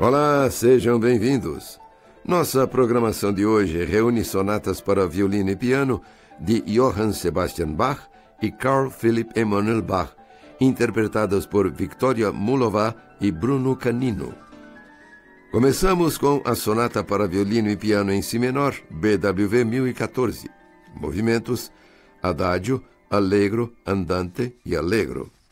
Olá, sejam bem-vindos. Nossa programação de hoje reúne sonatas para violino e piano de Johann Sebastian Bach e Carl Philipp Emanuel Bach, interpretadas por Victoria Mulová e Bruno Canino. Começamos com a sonata para violino e piano em si menor, BWV 1014. Movimentos: Adagio, Allegro, Andante e Allegro.